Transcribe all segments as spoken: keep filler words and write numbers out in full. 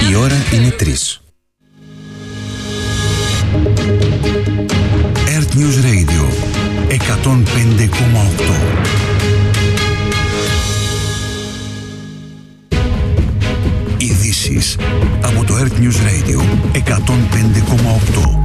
Η ώρα είναι τρεις. Earth News Radio εκατόν πέντε κόμμα οκτώ. Ειδήσεις από το Earth News Radio εκατόν πέντε κόμμα οκτώ.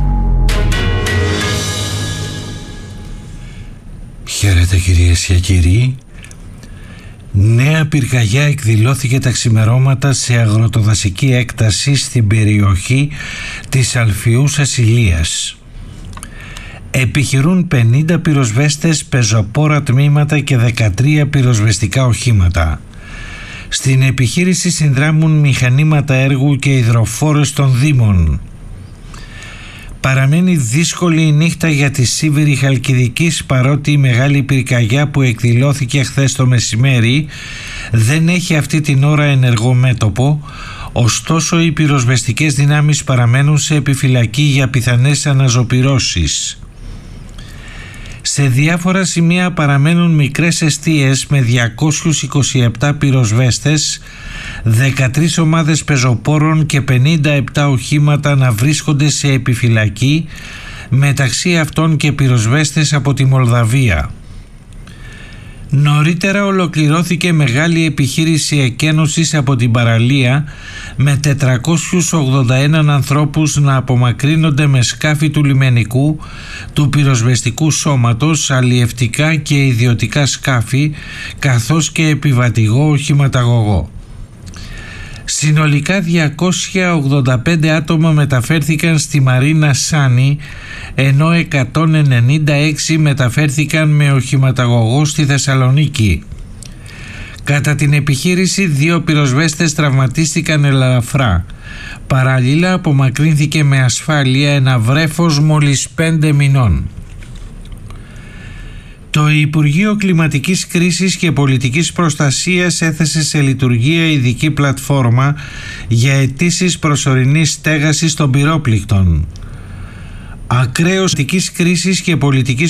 Χαίρετε κυρίες και κύριοι. Νέα πυρκαγιά εκδηλώθηκε τα ξημερώματα σε αγροτοδασική έκταση στην περιοχή της Αλφιούσας Ηλίας. Επιχειρούν πενήντα πυροσβέστες, πεζοπόρα τμήματα και δεκατρία πυροσβεστικά οχήματα. Στην επιχείρηση συνδράμουν μηχανήματα έργου και υδροφόρες των Δήμων. Παραμένει δύσκολη η νύχτα για τη Σίβηρη Χαλκιδικής, παρότι η μεγάλη πυρκαγιά που εκδηλώθηκε χθες το μεσημέρι δεν έχει αυτή την ώρα ενεργό μέτωπο, ωστόσο οι πυροσβεστικές δυνάμεις παραμένουν σε επιφυλακή για πιθανές αναζωπυρώσεις. Σε διάφορα σημεία παραμένουν μικρές εστίες με διακόσιους είκοσι επτά πυροσβέστες, δεκατρείς ομάδες πεζοπόρων και πενήντα επτά οχήματα να βρίσκονται σε επιφυλακή, μεταξύ αυτών και πυροσβέστες από τη Μολδαβία. Νωρίτερα ολοκληρώθηκε μεγάλη επιχείρηση εκένωσης από την παραλία με τετρακόσιους ογδόντα ένα ανθρώπους να απομακρύνονται με σκάφη του λιμενικού, του πυροσβεστικού σώματος, αλλιευτικά και ιδιωτικά σκάφη, καθώς και επιβατηγό οχηματαγωγό. Συνολικά διακόσια ογδόντα πέντε άτομα μεταφέρθηκαν στη Μαρίνα Σάνι, ενώ εκατόν ενενήντα έξι μεταφέρθηκαν με οχηματαγωγό στη Θεσσαλονίκη. Κατά την επιχείρηση, δύο πυροσβέστες τραυματίστηκαν ελαφρά. Παραλλήλα απομακρύνθηκε με ασφάλεια ένα βρέφος μόλις πέντε μηνών. Το Υπουργείο Κλιματικής Κρίσης και Πολιτικής Προστασίας έθεσε σε λειτουργία ειδική πλατφόρμα για αιτήσεις προσωρινής στέγασης των πυρόπληκτων. Ακραίος κλιματικής κρίσης και πολιτικής